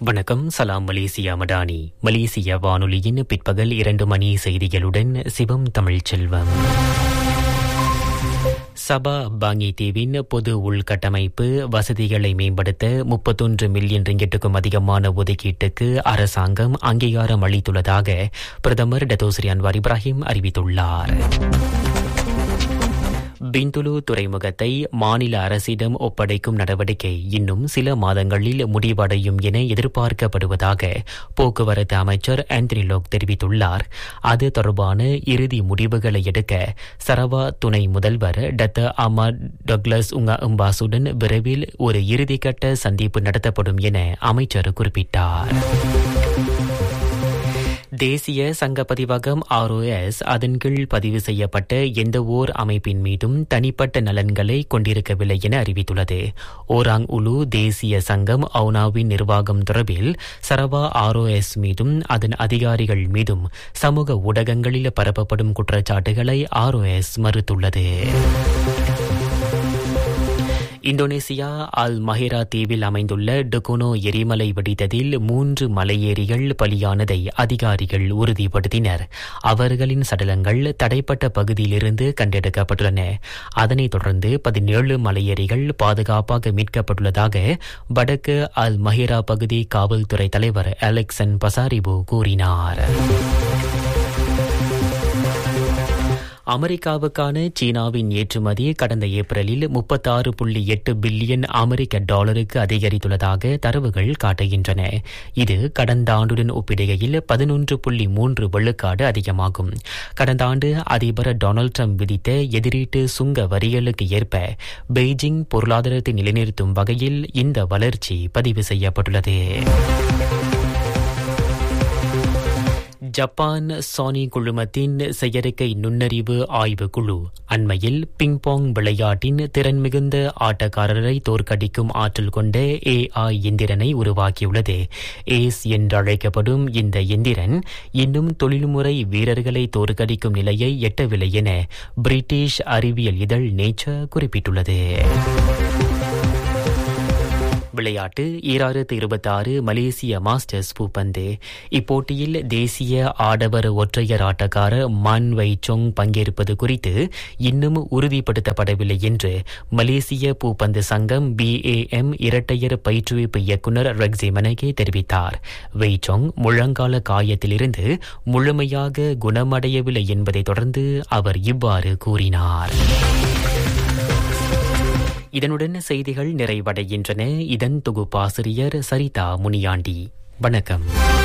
வணக்கம். சலாம் மலேசியா மடானி. மலேசிய வானொலியின் பிற்பகல் 2 மணி செய்திகளுடன் சிவம் தமிழ்ச்செல்வம். சபா பாங்கி தீவின் பொது உள்கட்டமைப்பு வசதிகளை மேம்படுத்த 31 மில்லியன் ரிங்கெட்டுக்கும் அதிகமான ஒதுக்கீட்டுக்கு அரசாங்கம் அங்கீகாரம் அளித்துள்ளதாக பிரதமர் டத்தோஸ்ரீ அன்வார் இப்ராஹிம் அறிவித்துள்ளார். பிந்துலு துறைமுகத்தை மாநில அரசிடம் ஒப்படைக்கும் நடவடிக்கை இன்னும் சில மாதங்களில் முடிவடையும் என எதிர்பார்க்கப்படுவதாக போக்குவரத்து அமைச்சர் ஆந்தனி லோக் தெரிவித்துள்ளார். அது தொடர்பான இறுதி முடிவுகளை எடுக்க சரவா துணை முதல்வர் டத்த அஹ்மத் டக்ளஸ் உங்கா எம்பாசுடன் விரைவில் ஒரு இறுதிக்கட்ட சந்திப்பு நடத்தப்படும் என அமைச்சர் குறிப்பிட்டார். தேசிய சங்க பதிவகம் ROS அதன் கீழ் பதிவு செய்யப்பட்ட எந்த ஓர் அமைப்பின் மீதும் தனிப்பட்ட நலன்களை கொண்டிருக்கவில்லை என அறிவித்துள்ளது. ஓராங் உலு தேசிய சங்கம் அவுனாவின் நிர்வாகம் தொடர்பில் சரவா ROS மீதும் அதன் அதிகாரிகள் மீதும் சமூக ஊடகங்களில் பரப்பப்படும் குற்றச்சாட்டுகளை ROS மறுத்துள்ளது. இந்தோனேசியா அல் மஹிரா தீவில் அமைந்துள்ள டுகுனோ எரிமலை வெடித்ததில் 3 மலையேறிகள் பலியானதை அதிகாரிகள் உறுதிப்படுத்தினர். அவர்களின் சடலங்கள் தடைப்பட்ட பகுதியிலிருந்து கண்டெடுக்கப்பட்டுள்ளன. அதனைத் தொடர்ந்து 17 மலையேறிகள் பாதுகாப்பாக மீட்கப்பட்டுள்ளதாக வடக்கு அல் மஹிரா பகுதி காவல்துறை தலைவர் அலெக்சன் பசாரிபோ கூறினார். அமெரிக்காவுக்கான சீனாவின் ஏற்றுமதி கடந்த ஏப்ரலில் 36.8 பில்லியன் அமெரிக்க டாலருக்கு அதிகரித்துள்ளதாக தரவுகள் காட்டுகின்றன. இது கடந்த ஆண்டுடன் ஒப்பிடுகையில் 11.3 விழுக்காடு அதிகமாகும். கடந்த ஆண்டு அதிபர் டொனால்ட் ட்ரம்ப் விதித்த எதிரீட்டு சுங்க வரிகளுக்கு ஏற்ப பெய்ஜிங் பொருளாதாரத்தை நிலைநிறுத்தும் வகையில் இந்த வளர்ச்சி பதிவு செய்யப்பட்டுள்ளது. ஜப்பான் சோனி குழுமத்தின் செயற்கை நுண்ணறிவு ஆய்வு குழு அண்மையில் பிங்பாங் விளையாட்டின் திறன் மிகுந்த ஆட்டக்காரரை தோற்கடிக்கும் ஆற்றல் கொண்ட AI எந்திரனை உருவாக்கியுள்ளது. ஏஸ் என்றழைக்கப்படும் இந்த எந்திரன் இன்னும் தொழில்முறை வீரர்களை தோற்கடிக்கும் நிலையை எட்டவில்லை என பிரிட்டிஷ் அறிவியல் இதழ் நேச்சர் குறிப்பிட்டுள்ளது. விளையாட்டு 2026 மலேசிய மாஸ்டர்ஸ் பூப்பந்து. இப்போட்டியில் தேசிய ஆடவர் ஒற்றையர் ஆட்டக்காரர் மான் வைச்சோங் பங்கேற்பது குறித்து இன்னும் உறுதிப்படுத்தப்படவில்லை என்று மலேசிய பூப்பந்து சங்கம் BAM இரட்டையர் பயிற்றுவிப்பு இயக்குநர் ரெக்ஸி மனகே தெரிவித்தார். வைச்சோங் முழங்கால காயத்திலிருந்து முழுமையாக குணமடையவில்லை என்பதை தொடர்ந்து அவர் இவ்வாறு கூறினார். இதனுடன் செய்திகள் நிறைவடைகின்றன. இதன் தொகுப்பாசிரியர் சரிதா முனியாண்டி. வணக்கம்.